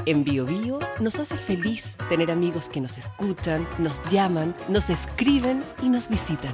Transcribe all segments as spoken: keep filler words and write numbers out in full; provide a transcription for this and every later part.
En Bio Bio nos hace feliz tener amigos que nos escuchan, nos llaman, nos escriben y nos visitan.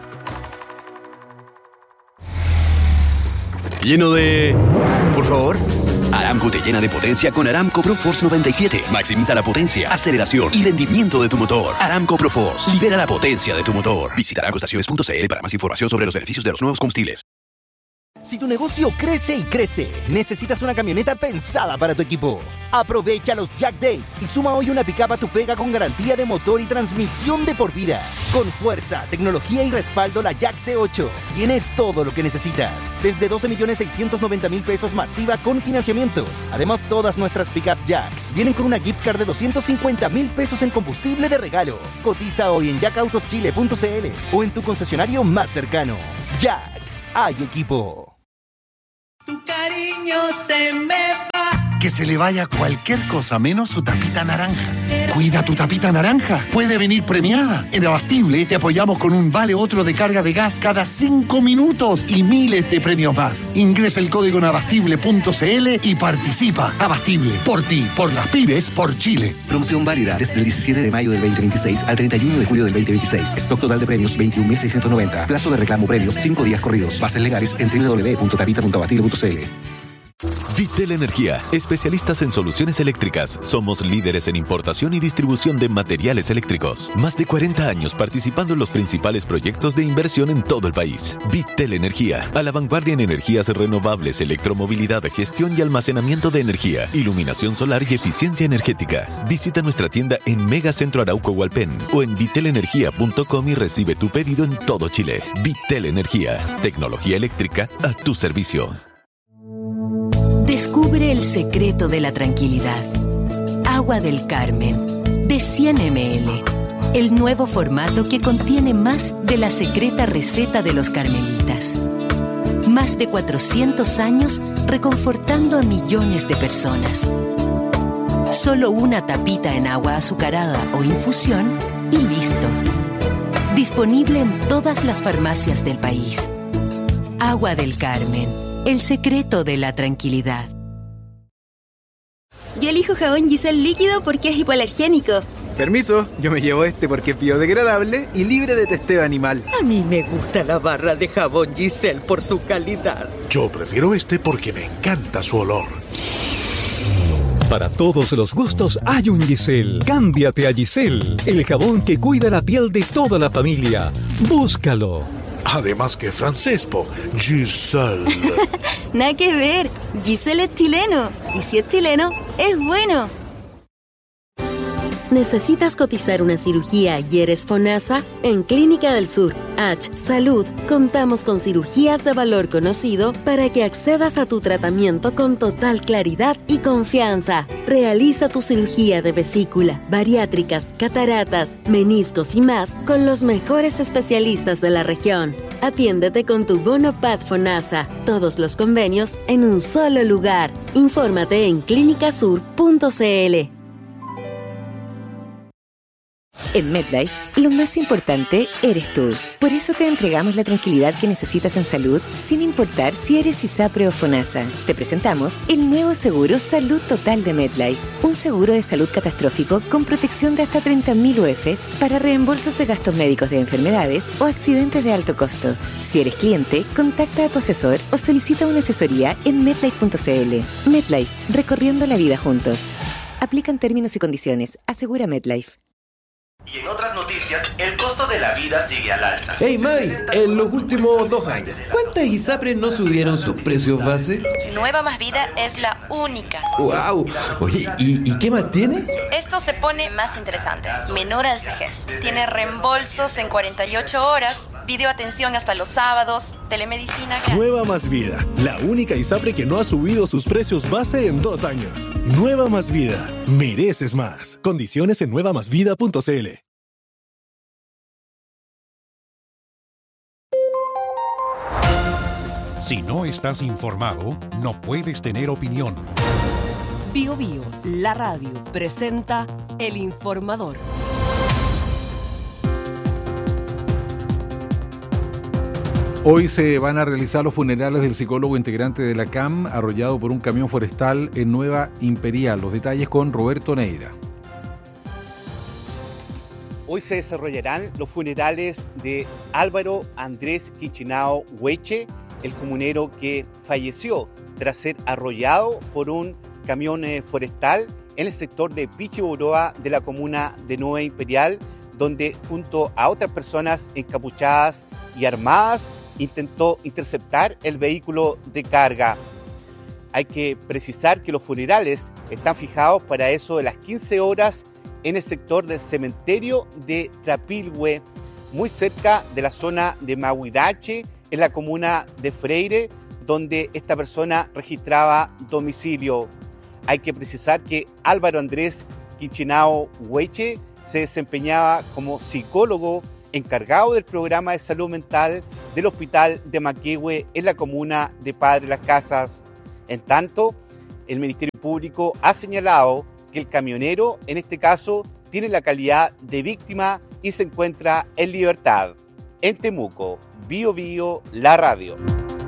Lleno de... Por favor. Aramco te llena de potencia con Aramco ProForce noventa y siete. Maximiza la potencia, aceleración y rendimiento de tu motor. Aramco ProForce. Libera la potencia de tu motor. Visita aramco estaciones punto c l para más información sobre los beneficios de los nuevos combustibles. Si tu negocio crece y crece, necesitas una camioneta pensada para tu equipo. Aprovecha los Jack Days y suma hoy una pick-up a tu pega con garantía de motor y transmisión de por vida. Con fuerza, tecnología y respaldo, la Jack T ocho tiene todo lo que necesitas. Desde doce millones seiscientos noventa mil pesos masiva con financiamiento. Además, todas nuestras pick-up Jack vienen con una gift card de doscientos cincuenta mil pesos en combustible de regalo. Cotiza hoy en jack autos chile punto c l o en tu concesionario más cercano. Jack, hay equipo. Tu cariño se me va. Que se le vaya cualquier cosa menos su tapita naranja. Cuida tu tapita naranja. Puede venir premiada. En Abastible te apoyamos con un vale otro de carga de gas cada cinco minutos y miles de premios más. Ingresa el código en abastible punto c l y participa. Abastible. Por ti, por las pymes, por Chile. Promoción válida desde el diecisiete de mayo del veinte veintiséis al treinta y uno de julio del veinte veintiséis. Stock total de premios veintiún mil seiscientos noventa. Plazo de reclamo premios cinco días corridos. Bases legales en doble u doble u doble u punto tapita punto abastible punto c l. Vitel Energía, especialistas en soluciones eléctricas. Somos líderes en importación y distribución de materiales eléctricos. Más de cuarenta años participando en los principales proyectos de inversión en todo el país. Vitel Energía, a la vanguardia en energías renovables, electromovilidad, gestión y almacenamiento de energía, iluminación solar y eficiencia energética. Visita nuestra tienda en Megacentro Arauco Hualpén o en vitel energía punto com y recibe tu pedido en todo Chile. Vitel Energía, tecnología eléctrica a tu servicio. Descubre el secreto de la tranquilidad. Agua del Carmen, de cien mililitros. El nuevo formato que contiene más de la secreta receta de los carmelitas. Más de cuatrocientos años reconfortando a millones de personas. Solo una tapita en agua azucarada o infusión y listo. Disponible en todas las farmacias del país. Agua del Carmen. El secreto de la tranquilidad. Yo elijo jabón Giselle líquido porque es hipoalergénico. Permiso, yo me llevo este porque es biodegradable y libre de testeo animal. A mí me gusta la barra de jabón Giselle por su calidad. Yo prefiero este porque me encanta su olor. Para todos los gustos hay un Giselle. Cámbiate a Giselle, el jabón que cuida la piel de toda la familia. Búscalo. Además que francespo, Giselle. Nada que ver, Giselle es chileno. Y si es chileno, es bueno. ¿Necesitas cotizar una cirugía y eres FONASA? En Clínica del Sur, H Salud, contamos con cirugías de valor conocido para que accedas a tu tratamiento con total claridad y confianza. Realiza tu cirugía de vesícula, bariátricas, cataratas, meniscos y más con los mejores especialistas de la región. Atiéndete con tu bono P A D FONASA. Todos los convenios en un solo lugar. Infórmate en clínica sur punto c l. En MetLife, lo más importante eres tú. Por eso te entregamos la tranquilidad que necesitas en salud, sin importar si eres ISAPRE o FONASA. Te presentamos el nuevo seguro Salud Total de MetLife. Un seguro de salud catastrófico con protección de hasta treinta mil U E Fs para reembolsos de gastos médicos de enfermedades o accidentes de alto costo. Si eres cliente, contacta a tu asesor o solicita una asesoría en metlife punto c l. MetLife, recorriendo la vida juntos. Aplican términos y condiciones. Asegura MetLife. Y en otras noticias, el costo de la vida sigue al alza. Hey May, en los últimos dos años, ¿cuántas ISAPRES no subieron sus precios base? Nueva Más Vida es la única. ¡Wow! Oye, ¿y, y qué más tiene? Esto se pone más interesante. Menor al C G E S. Tiene reembolsos en cuarenta y ocho horas, videoatención hasta los sábados, telemedicina... Nueva Más Vida, la única ISAPRE que no ha subido sus precios base en dos años. Nueva Más Vida, mereces más. Condiciones en nueva más vida punto c l. Si no estás informado, no puedes tener opinión. Bio Bio, la radio, presenta El Informador. Hoy se van a realizar los funerales del psicólogo integrante de la C A M, arrollado por un camión forestal en Nueva Imperial. Los detalles con Roberto Neira. Hoy se desarrollarán los funerales de Álvaro Andrés Quinchinao Hueche, el comunero que falleció tras ser arrollado por un camión forestal en el sector de Pichiboroa de la comuna de Nueva Imperial, donde junto a otras personas encapuchadas y armadas intentó interceptar el vehículo de carga. Hay que precisar que los funerales están fijados para eso de las quince horas en el sector del cementerio de Trapilhue, muy cerca de la zona de Mahuidache, en la comuna de Freire, donde esta persona registraba domicilio. Hay que precisar que Álvaro Andrés Quinchinao Hueche se desempeñaba como psicólogo encargado del programa de salud mental del Hospital de Manquehue en la comuna de Padre Las Casas. En tanto, el Ministerio Público ha señalado que el camionero, en este caso, tiene la calidad de víctima y se encuentra en libertad. En Temuco, Bio Bio, la radio.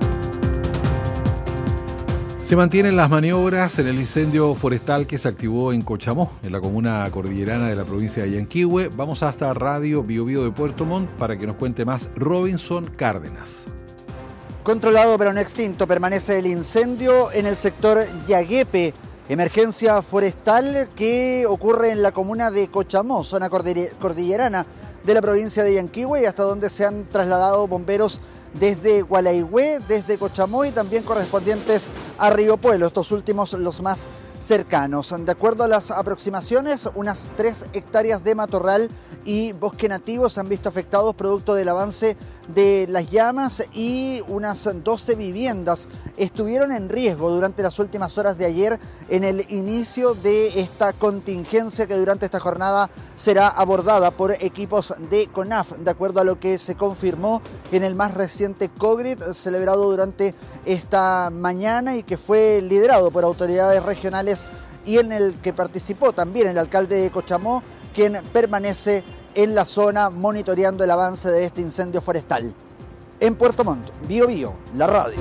Se mantienen las maniobras en el incendio forestal que se activó en Cochamó, en la comuna cordillerana de la provincia de Yanquihue. Vamos hasta Radio Bio Bio de Puerto Montt para que nos cuente más Robinson Cárdenas. Controlado pero no extinto permanece el incendio en el sector Yaguepe, emergencia forestal que ocurre en la comuna de Cochamó, zona cordillerana de la provincia de Yanquihue, hasta donde se han trasladado bomberos desde Gualaihue, desde Cochamó y también correspondientes a Río Pueblo, estos últimos los más cercanos. De acuerdo a las aproximaciones, unas tres hectáreas de matorral y bosque nativo se han visto afectados producto del avance de las llamas y unas doce viviendas estuvieron en riesgo durante las últimas horas de ayer en el inicio de esta contingencia que durante esta jornada será abordada por equipos de CONAF, de acuerdo a lo que se confirmó en el más reciente COGRIT celebrado durante esta mañana y que fue liderado por autoridades regionales y en el que participó también el alcalde de Cochamó, quien permanece en la zona monitoreando el avance de este incendio forestal. En Puerto Montt, Bio Bio, la radio.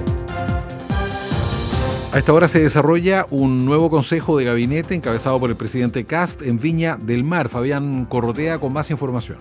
A esta hora se desarrolla un nuevo consejo de gabinete encabezado por el presidente Kast en Viña del Mar. Fabián Corrotea con más información.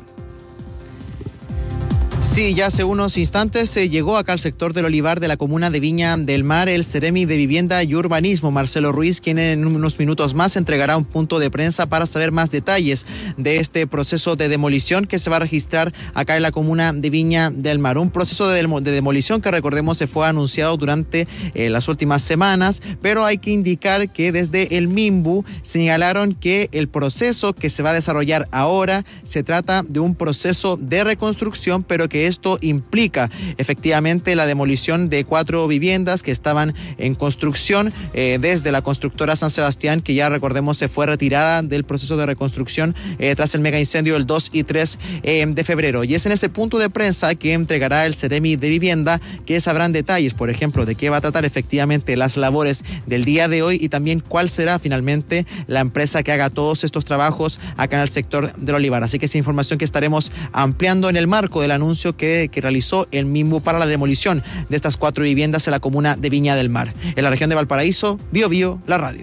Sí, ya hace unos instantes se llegó acá al sector del Olivar de la comuna de Viña del Mar el Seremi de Vivienda y Urbanismo, Marcelo Ruiz, quien en unos minutos más entregará un punto de prensa para saber más detalles de este proceso de demolición que se va a registrar acá en la comuna de Viña del Mar. Un proceso de, de demolición que, recordemos, se fue anunciado durante eh, las últimas semanas, pero hay que indicar que desde el MIMBU señalaron que el proceso que se va a desarrollar ahora se trata de un proceso de reconstrucción, pero que esto implica efectivamente la demolición de cuatro viviendas que estaban en construcción eh, desde la constructora San Sebastián, que ya recordemos se fue retirada del proceso de reconstrucción eh, tras el mega incendio del dos y tres eh, de febrero. Y es en ese punto de prensa que entregará el Seremi de Vivienda que sabrán detalles, por ejemplo, de qué va a tratar efectivamente las labores del día de hoy y también cuál será finalmente la empresa que haga todos estos trabajos acá en el sector del Olivar. Así que esa información que estaremos ampliando en el marco del anuncio Que, que realizó el MIMBU para la demolición de estas cuatro viviendas en la comuna de Viña del Mar. En la región de Valparaíso, Bio Bio, la radio.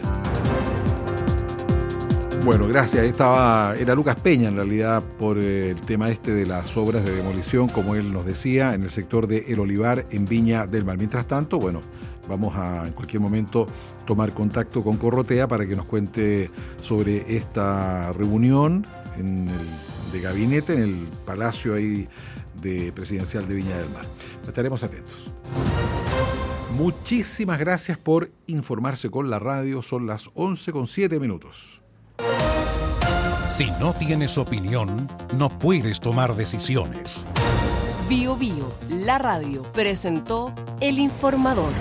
Bueno, gracias. Estaba, era Lucas Peña en realidad por eh, el tema este de las obras de demolición, como él nos decía, en el sector de El Olivar en Viña del Mar. Mientras tanto, bueno, vamos a en cualquier momento tomar contacto con Corrotea para que nos cuente sobre esta reunión en el, de gabinete en el Palacio ahí de Presidencial de Viña del Mar. Estaremos atentos. Muchísimas gracias por informarse con la radio. Son las once con siete minutos. Si no tienes opinión, no puedes tomar decisiones. Bio Bio, la radio, presentó El Informador.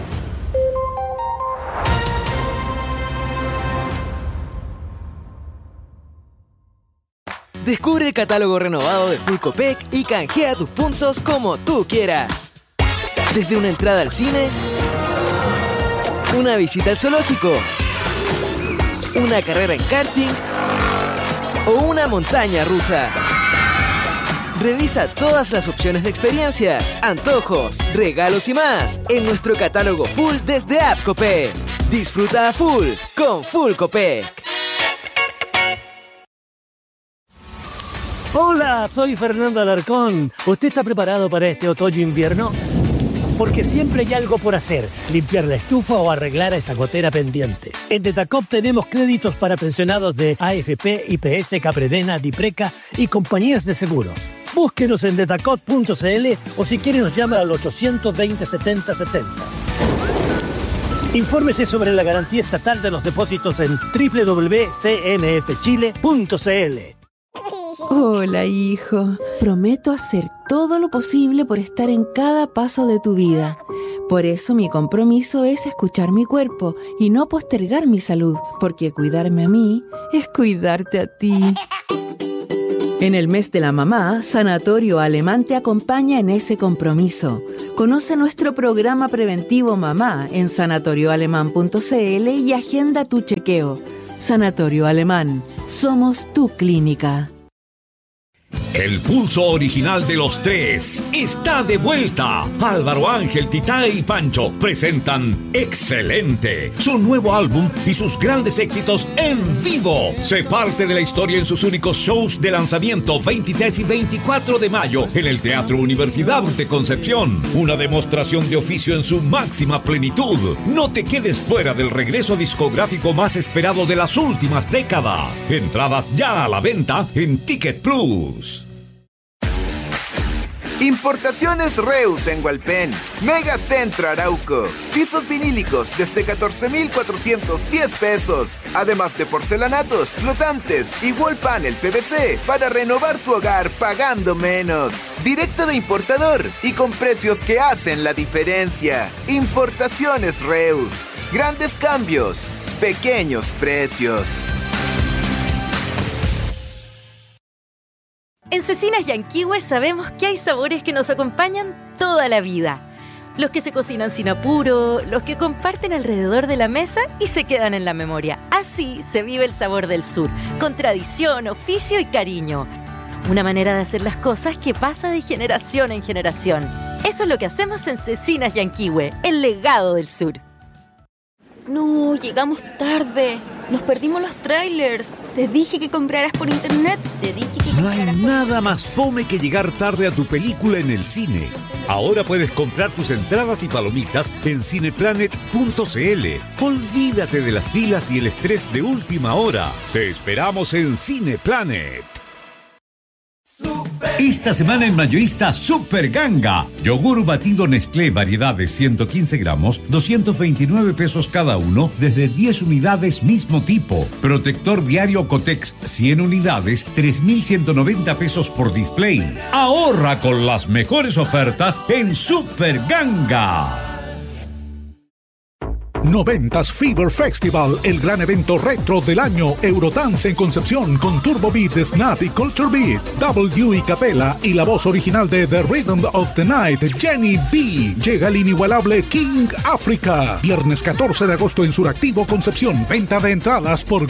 Descubre el catálogo renovado de Fulcopec y canjea tus puntos como tú quieras. Desde una entrada al cine, una visita al zoológico, una carrera en karting o una montaña rusa. Revisa todas las opciones de experiencias, antojos, regalos y más en nuestro catálogo full desde App Copec. Disfruta a full con Full Copec. Hola, soy Fernando Alarcón. ¿Usted está preparado para este otoño-invierno? Porque siempre hay algo por hacer, limpiar la estufa o arreglar a esa gotera pendiente. En Detacop tenemos créditos para pensionados de A F P, I P S, Capredena, Dipreca y compañías de seguros. Búsquenos en detacop punto c l o si quiere nos llama al ochocientos veinte, setenta setenta. Infórmese sobre la garantía estatal de los depósitos en doble u doble u doble u punto c m f chile punto c l. Hola, hijo. Prometo hacer todo lo posible por estar en cada paso de tu vida. Por eso mi compromiso es escuchar mi cuerpo y no postergar mi salud, porque cuidarme a mí es cuidarte a ti. En el mes de la mamá, Sanatorio Alemán te acompaña en ese compromiso. Conoce nuestro programa preventivo Mamá en sanatorio alemán punto c l y agenda tu chequeo. Sanatorio Alemán, somos tu clínica. El pulso original de los tres está de vuelta. Álvaro Ángel, Titá y Pancho presentan Excelente, su nuevo álbum y sus grandes éxitos en vivo. Se parte de la historia en sus únicos shows de lanzamiento veintitrés y veinticuatro de mayo en el Teatro Universidad de Concepción. Una demostración de oficio en su máxima plenitud. No te quedes fuera del regreso discográfico más esperado de las últimas décadas. Entradas ya a la venta en Ticket Plus. Importaciones Reus en Hualpén, Megacentro Arauco, pisos vinílicos desde catorce mil cuatrocientos diez pesos, además de porcelanatos, flotantes y wall panel P V C para renovar tu hogar pagando menos. Directo de importador y con precios que hacen la diferencia. Importaciones Reus, grandes cambios, pequeños precios. En Cecinas Yanquihue sabemos que hay sabores que nos acompañan toda la vida. Los que se cocinan sin apuro, los que comparten alrededor de la mesa y se quedan en la memoria. Así se vive el sabor del sur, con tradición, oficio y cariño. Una manera de hacer las cosas que pasa de generación en generación. Eso es lo que hacemos en Cecinas Yanquihue, el legado del sur. No, llegamos tarde. Nos perdimos los trailers. Te dije que compraras por internet. Te dije que No hay nada más fome que llegar tarde a tu película en el cine. Ahora puedes comprar tus entradas y palomitas en cineplanet punto c l. Olvídate de las filas y el estrés de última hora. Te esperamos en Cineplanet. Esta semana en Mayorista Super Ganga. Yogur batido Nestlé variedades ciento quince gramos, doscientos veintinueve pesos cada uno, desde diez unidades mismo tipo. Protector diario Cotex cien unidades, tres mil ciento noventa pesos por display. Ahorra con las mejores ofertas en Super Ganga. noventas Fever Festival, el gran evento retro del año. Eurodance en Concepción con Turbo Beat, Snap y Culture Beat. W y Capela y la voz original de The Rhythm of the Night, Jenny B. Llega el inigualable King Africa. Viernes catorce de agosto en Suractivo, Concepción. Venta de entradas por